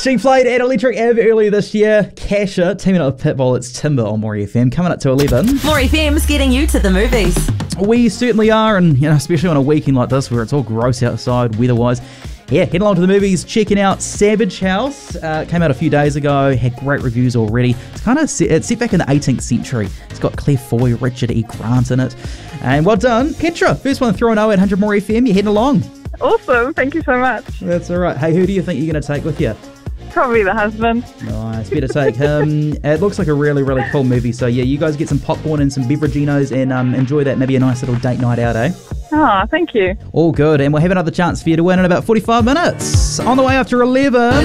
She played at Electric Ave earlier this year. Kasha teaming up with Pitbull. It's Timber on More FM. Coming up to 11. More FM's getting you to the movies. We certainly are, and especially on a weekend like this where it's all gross outside weather-wise. Yeah, heading along to the movies, checking out Savage House. Came out a few days ago, had great reviews already. It's set back in the 18th century. It's got Claire Foy, Richard E. Grant in it. And well done. Petra, first one through on 0800 More FM. You're heading along. Awesome, thank you so much. That's all right. Hey, who do you think you're going to take with you? Probably the husband. Nice, better take him. It looks like a really, really cool movie. So yeah, you guys get some popcorn and some beveraginos and enjoy that. Maybe a nice little date night out, eh? Oh, thank you. All good, and we'll have another chance for you to win in about 45 minutes. On the way after 11.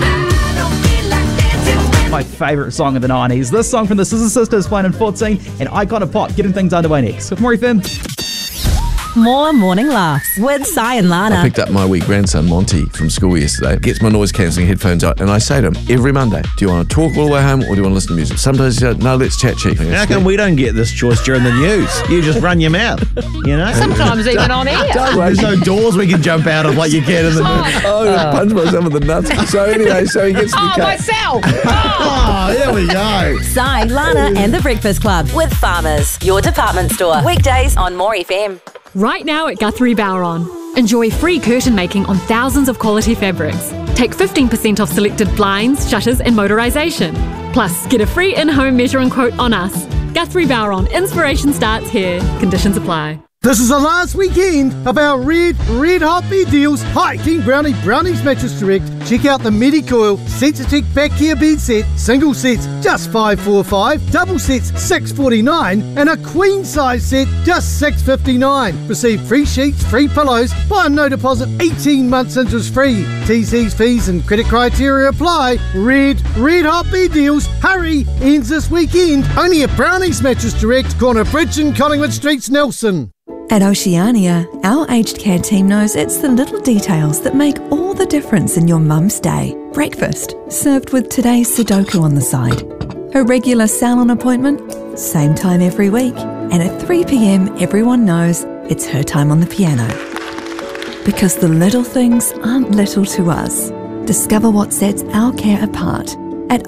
My favourite song of the 90s. This song from the Scissor Sisters playing in 14 and Icon of Pop getting things underway next. With More FM. More morning laughs with Si and Lana. I picked up my wee grandson Monty from school yesterday, gets my noise cancelling headphones out, and I say to him every Monday, do you want to talk all the way home or do you want to listen to music? Sometimes he says, no, let's chat, Chief. How come we don't get this choice during the news? You just run your mouth, you know? Sometimes even on air. There's no doors we can jump out of like you can in the news. I punched myself in the nuts. So anyway, he gets the cut. Myself! Oh, there we go. Si, Lana and the Breakfast Club with Farmers, your department store. Weekdays on More FM. Right now at Guthrie Bowron. Enjoy free curtain making on thousands of quality fabrics. Take 15% off selected blinds, shutters and motorisation. Plus, get a free in-home measuring quote on us. Guthrie Bowron. Inspiration starts here. Conditions apply. This is the last weekend of our red hot bed deals. Hi, King Brownies Mattress Direct. Check out the Medicoil Sensitech Back Care Bed Set. Single sets just $545, double sets $649, and a queen size set just $659. Receive free sheets, free pillows, buy a no deposit, 18 months interest free. TC's fees and credit criteria apply. Red hot bed deals. Hurry, ends this weekend. Only at Brownies Mattress Direct, corner Bridge and Collingwood Streets, Nelson. At Oceania, our aged care team knows it's the little details that make all the difference in your mum's day. Breakfast, served with today's Sudoku on the side. Her regular salon appointment, same time every week. And at 3 p.m, everyone knows it's her time on the piano. Because the little things aren't little to us. Discover what sets our care apart at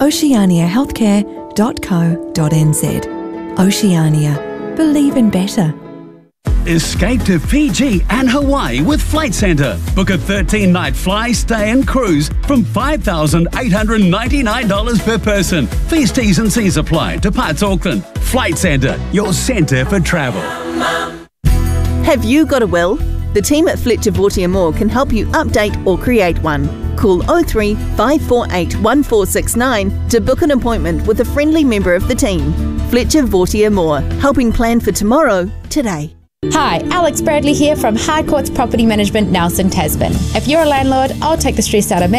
oceaniahealthcare.co.nz. Oceania. Believe in better. Escape to Fiji and Hawaii with Flight Centre. Book a 13-night fly, stay and cruise from $5,899 per person. Fees, T's and C's apply. Departs Auckland. Flight Centre, your centre for travel. Have you got a will? The team at Fletcher Vaughtier Moore can help you update or create one. Call 03 548 1469 to book an appointment with a friendly member of the team. Fletcher Vaughtier Moore, helping plan for tomorrow, today. Hi, Alex Bradley here from Harcourt's Property Management, Nelson Tasman. If you're a landlord, I'll take the stress out of management